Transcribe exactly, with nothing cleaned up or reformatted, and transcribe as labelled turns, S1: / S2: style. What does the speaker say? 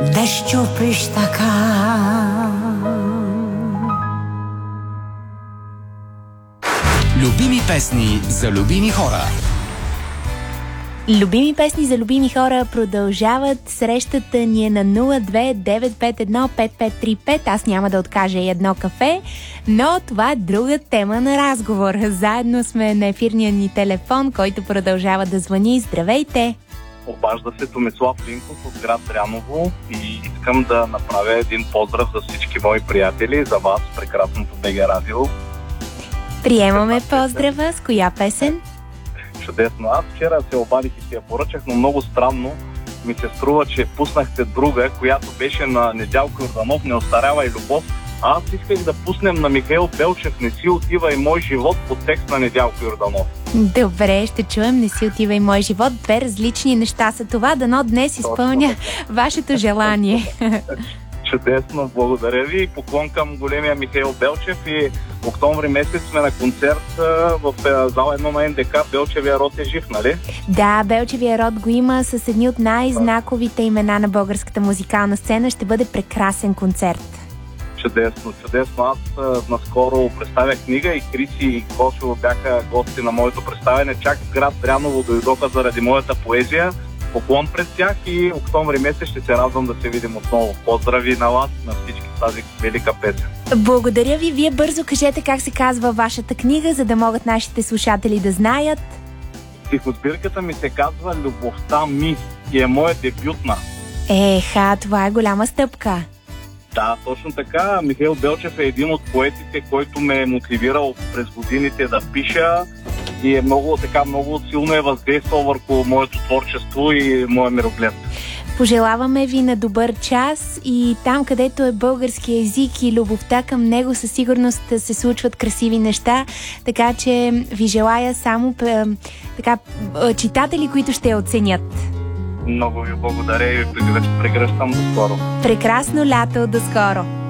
S1: да щупиш така.
S2: Любими песни за любими хора.
S3: Любими песни за любими хора продължават. Срещата ни е на нула две девет пет едно пет пет три пет. Аз няма да откажа и едно кафе, но това е друга тема на разговор. Заедно сме на ефирния ни телефон, който продължава да звъни. Здравейте!
S4: Обажда се Томислав Линков от град Дряново и искам да направя един поздрав за всички мои приятели, за вас, прекрасното БГ Радио.
S3: Приемаме поздрава. С коя песен?
S4: Чудесно. Аз вчера се обадих и си я поръчах, но много странно ми се струва, че пуснахте друга, която беше на Недялко Йорданов, "Не остарява и любов". А аз исках да пуснем на Михаил Белчев "Не си отива и мой живот" по текст на Недялко Йорданов.
S3: Добре, ще чуем "Не си отива и мой живот". Две различни неща са това. Дано днес изпълня вашето желание.
S4: Чудесно, благодаря ви и поклон към големия Михаил Белчев. И октомври месец сме на концерт в зала едно на НДК. Белчевия род е жив, нали?
S3: Да, Белчевия род го има с едни от най-знаковите имена на българската музикална сцена. Ще бъде прекрасен концерт.
S4: Чудесно, чудесно. Аз а, наскоро представях книга и Криси и Кошево бяха гости на моето представяне. Чак в град Дряново дойдоха заради моята поезия. Поклон пред тях и октомври месец ще се радвам да се видим отново. Поздрави на вас, на всички тази велика песен.
S3: Благодаря ви. Вие бързо кажете как се казва вашата книга, за да могат нашите слушатели да знаят.
S4: Стихосбирката ми се казва "Любовта ми" и е моя дебютна.
S3: Еха, това е голяма стъпка.
S4: Да, точно така. Михаил Белчев е един от поетите, който ме е мотивирал през годините да пиша и е много така, много силно е въздействал върху моето творчество и моя мироглед.
S3: Пожелаваме ви на добър час и там, където е български език и любовта към него, със сигурност се случват красиви неща, така че ви желая само така, читатели, които ще я оценят.
S4: Много ви благодаря и ви прегръщам до скоро.
S3: Прекрасно лято, до скоро!